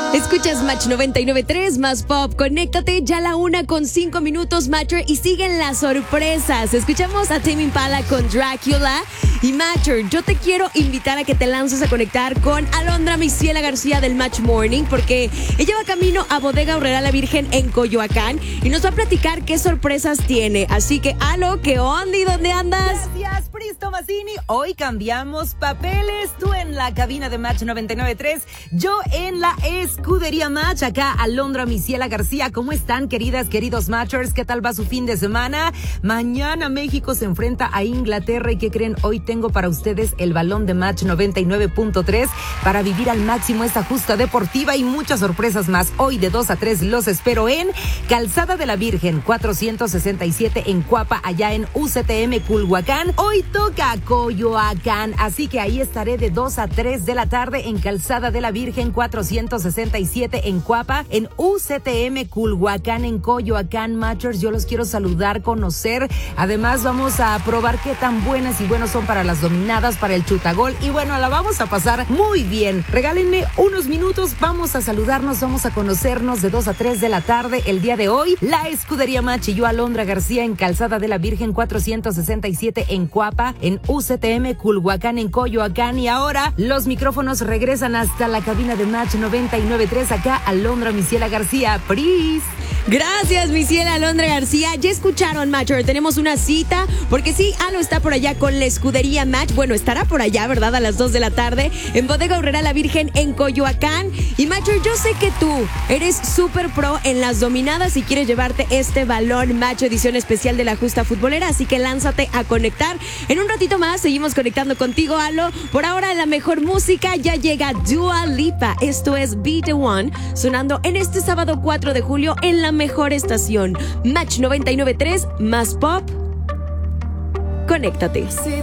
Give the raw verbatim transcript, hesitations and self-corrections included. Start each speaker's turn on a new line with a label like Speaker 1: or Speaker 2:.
Speaker 1: Escuchas Match noventa y nueve punto tres, más pop. Conéctate ya a la una con cinco minutos, Matcher, y siguen las sorpresas. Escuchamos a Tame Impala con Drácula. Y Matcher, yo te quiero invitar a que te lances a conectar con Alondra Misiela García del Match Morning, porque ella va camino a Bodega Aurrera La Virgen en Coyoacán y nos va a platicar qué sorpresas tiene. Así que, Alo, ¿qué onda y dónde andas?
Speaker 2: Gracias, Pris Tomasini. Hoy cambiamos papeles. Tú en la cabina de Match noventa y nueve punto tres, yo en la escudería Match. Acá Alondra Misiela García. ¿Cómo están, queridas, queridos Matchers? ¿Qué tal va su fin de semana? Mañana México se enfrenta a Inglaterra. ¿Y qué creen? Hoy tengo para ustedes el balón de Match noventa y nueve punto tres para vivir al máximo esta justa deportiva y muchas sorpresas más. Hoy de dos a tres los espero en Calzada de la Virgen cuatrocientos sesenta y siete en Cuapa, allá en U C T M Culhuacán. Hoy toca Coyoacán, así que ahí estaré de dos a tres de la tarde en Calzada de la Virgen cuatrocientos sesenta y siete en Cuapa, en U C T M Culhuacán, en Coyoacán. Matchers, yo los quiero saludar, conocer. Además, vamos a probar qué tan buenas y buenos son para las dominadas, para el chutagol. Y bueno, la vamos a pasar muy bien. Regálenme unos minutos, vamos a saludarnos, vamos a conocernos de dos a tres de la tarde el día de hoy. La escudería Match y yo, Alondra García, en Calzada de la Virgen cuatrocientos sesenta y siete en Cuapa, en U C T M Culhuacán, en Coyoacán. Y ahora los micrófonos regresan hasta la cabina de Match noventa y nueve punto tres. Acá Alondra Misiela García. Pris.
Speaker 1: Gracias, Misiela Alondra García. Ya escucharon, Matcher, tenemos una cita, porque sí, Alo está por allá con la escudería Match. Bueno, estará por allá, ¿verdad? A las dos de la tarde en Bodega Aurrera La Virgen en Coyoacán. Y Matcher, yo sé que tú eres súper pro en las dominadas y quieres llevarte este balón Match edición especial de la justa futbolera, así que lánzate a conectar. En un ratito más seguimos conectando contigo, Alo. Por ahora, la mejor música ya llega, Dua Lipa. Esto es Be The One, sonando en este sábado cuatro de julio en la mejor estación. Match noventa y nueve punto tres, más pop. Conéctate.